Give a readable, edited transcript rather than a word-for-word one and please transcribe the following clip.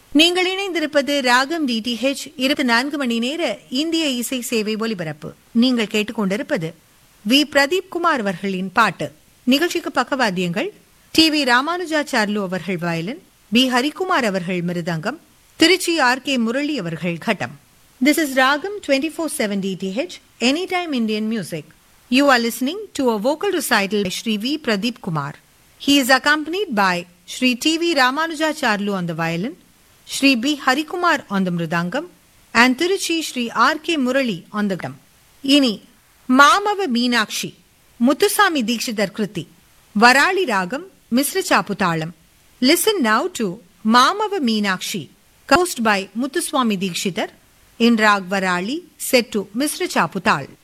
நீங்கள் இணைந்திருப்பது ராகம் டிடிஹெச் 24 மணி நேர இந்திய இசை சேவை ஒலிபரப்பு. நீங்கள் கேட்டுக்கொண்டிருப்பது வி பிரதீப் குமார் அவர்களின் பாட்டு. நிகழ்ச்சிக்கு பக்கவாத்தியங்கள் டி.வி. ராமானுஜாச்சார்லு அவர்கள் வயலின், பி. ஹரிகுமார் அவர்கள் மிருதங்கம், திருச்சி ஆர்.கே. முரளி அவர்கள் கட்டம். This is Ragam 24/7 DTH, Anytime Indian Music. You are listening to a vocal recital by Shri V. Pradeep Kumar. He is accompanied by Shri T.V. Ramanujacharlu on the violin, Shri B. Harikumar on the mridangam, and Tiruchi Shri R.K. Murali on the gam. Ini Mamava Meenakshi, Muthusami Dikshidhar Kriti, Varali Ragam, Misra Chaputalam. Listen now to Mamava Meenakshi, composed by Muthuswami Dikshidhar, in Rag Varali, set to Misra Chaputal.